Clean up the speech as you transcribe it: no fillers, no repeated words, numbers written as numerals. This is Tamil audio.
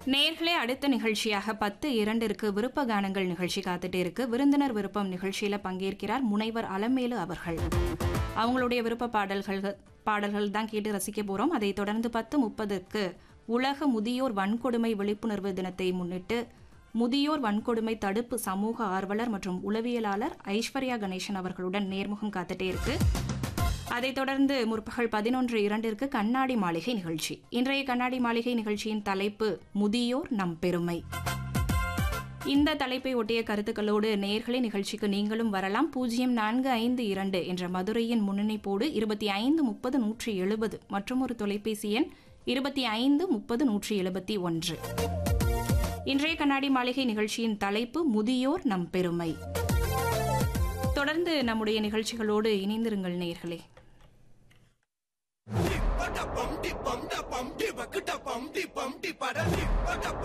நேர்களே அடுத்த நிகழ்ச்சியாக 10:02 விருப்ப கானங்கள் நிகழ்ச்சி காத்துட்டே இருக்கு. விருந்தினர் விருப்பம் நிகழ்ச்சியில பங்கேற்கிறார் முனைவர் அலமேலு அவர்கள். அவங்களுடைய விருப்ப பாடல்கள் தான் கேட்டு ரசிக்க போறோம். அதைத் தொடர்ந்து 10:30க்கு உலக முதியோர் வன்கொடுமை விழிப்புணர்வு தினத்தை முன்னிட்டு முதியோர் வன்கொடுமை தடுப்பு சமூக ஆர்வலர் மற்றும் உளவியலாளர் ஐஸ்வர்யா கணேசன் அவர்களுடன் நேர்முகம் காத்துட்டே இருக்கு. அதைத் தொடர்ந்து முற்பகல் 11:02ற்கு கண்ணாடி மாளிகை நிகழ்ச்சி. இன்றைய கண்ணாடி மாளிகை நிகழ்ச்சியின் தலைப்பு முதியோர் நம் பெருமை. இந்த தலைப்பை ஒட்டிய கருத்துக்களோடு நேயர்களே நிகழ்ச்சிக்கு நீங்களும் வரலாம். 0452 என்ற மதுரையின் முன்னணிப்போடு 2530-170 மற்றும் ஒரு தொலைபேசி எண் 2530-171. இன்றைய கண்ணாடி மாளிகை நிகழ்ச்சியின் தலைப்பு முதியோர் நம் பெருமை. தொடர்ந்து நம்முடைய நிகழ்ச்சிகளோடு இணைந்திருங்கள் நேயர்களே.